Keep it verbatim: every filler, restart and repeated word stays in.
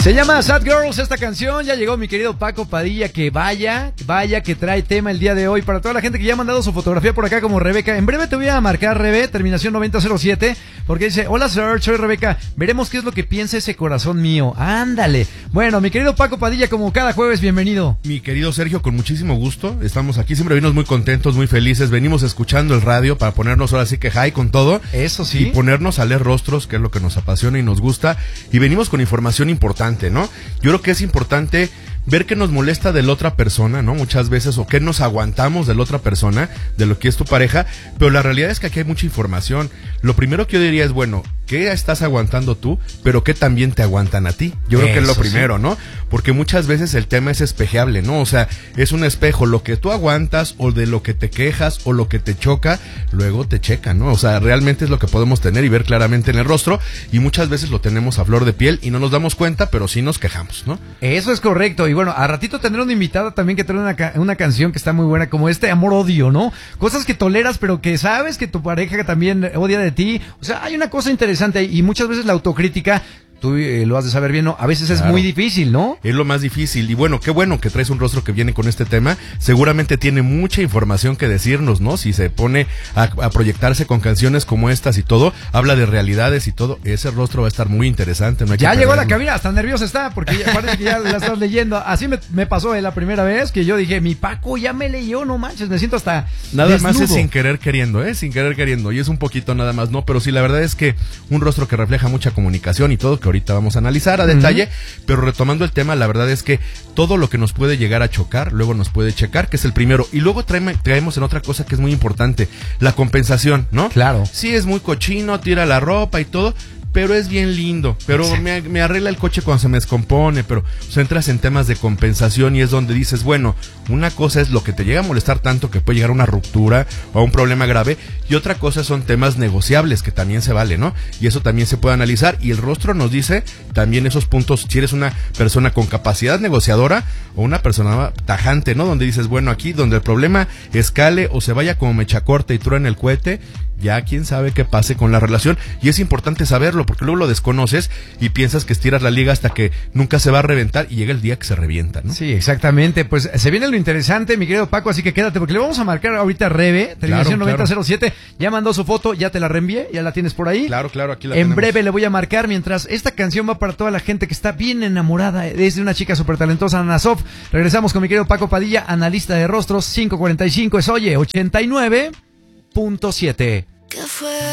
Se llama Sad Girls esta canción. Ya llegó mi querido Paco Padilla, que vaya, vaya que trae tema el día de hoy. Para toda la gente que ya ha mandado su fotografía por acá como Rebeca. En breve te voy a marcar, Rebe, terminación noventa cero siete, porque dice: hola Sir, soy Rebeca, veremos qué es lo que piensa ese corazón mío. Ándale. Bueno, mi querido Paco Padilla, como cada jueves, bienvenido. Mi querido Sergio, con muchísimo gusto. Estamos aquí, siempre venimos muy contentos, muy felices. Venimos escuchando el radio para ponernos ahora sí que high con todo. Eso sí. Y ponernos a leer rostros, que es lo que nos apasiona y nos gusta. Y venimos con información importante, ¿no? Yo creo que es importante ver qué nos molesta de la otra persona, ¿no? Muchas veces, o qué nos aguantamos de la otra persona, de lo que es tu pareja, pero la realidad es que aquí hay mucha información. Lo primero que yo diría es, bueno, ¿qué estás aguantando tú, pero qué también te aguantan a ti? Yo creo Eso que es lo primero, sí. ¿no? Porque muchas veces el tema es espejeable, ¿no? O sea, es un espejo, lo que tú aguantas, o de lo que te quejas, o lo que te choca, luego te checa, ¿no? O sea, realmente es lo que podemos tener y ver claramente en el rostro, y muchas veces lo tenemos a flor de piel y no nos damos cuenta, pero sí nos quejamos, ¿no? Eso es correcto. Y bueno, a ratito tendré una invitada también que trae una, ca- una canción que está muy buena, como este amor-odio, ¿no? Cosas que toleras, pero que sabes que tu pareja también odia de ti. O sea, hay una cosa interesante y muchas veces la autocrítica, tú eh, lo has de saber bien, ¿no? A veces es Claro. muy difícil, ¿no? Es lo más difícil. Y bueno, qué bueno que traes un rostro que viene con este tema. Seguramente tiene mucha información que decirnos, ¿no? Si se pone a, a proyectarse con canciones como estas y todo, habla de realidades y todo, ese rostro va a estar muy interesante. No hay Ya que llegó a la perderlo. cabina, hasta nerviosa está, porque ya parece que ya la estás leyendo. Así me, me pasó eh, la primera vez que yo dije, mi Paco ya me leyó, no manches, me siento hasta Nada desnudo. más es sin querer queriendo, ¿eh? Sin querer queriendo. Y es un poquito nada más, ¿no? Pero sí, la verdad es que un rostro que refleja mucha comunicación y todo, que ahorita vamos a analizar a detalle, uh-huh. Pero retomando el tema, la verdad es que todo lo que nos puede llegar a chocar, luego nos puede checar, que es el primero. Y luego traeme, traemos en otra cosa que es muy importante, la compensación, ¿no? Claro. Sí, es muy cochino, tira la ropa y todo, pero es bien lindo, pero me, me arregla el coche cuando se me descompone, pero o sea, entras en temas de compensación y es donde dices, bueno, una cosa es lo que te llega a molestar tanto que puede llegar a una ruptura o a un problema grave, y otra cosa son temas negociables que también se vale, ¿no? Y eso también se puede analizar, y el rostro nos dice también esos puntos, si eres una persona con capacidad negociadora o una persona tajante, ¿no? Donde dices, bueno, aquí donde el problema escale o se vaya como mecha corta y truena el cohete, ya quién sabe qué pase con la relación, y es importante saberlo porque luego lo desconoces y piensas que estiras la liga hasta que nunca se va a reventar y llega el día que se revienta, ¿no? Sí, exactamente. Pues se viene lo interesante, mi querido Paco, así que quédate porque le vamos a marcar ahorita a Rebe, terminación Claro, noventa cero siete, ya mandó su foto, ya te la reenvié, ya la tienes por ahí. Claro, claro, aquí la En tenemos. breve le voy a marcar, mientras esta canción va para toda la gente que está bien enamorada, es de una chica súper talentosa, Ana Sof. Regresamos con mi querido Paco Padilla, analista de rostros, cinco cuarenta y cinco es Oye, ochenta y nueve punto siete. ¿Qué fue?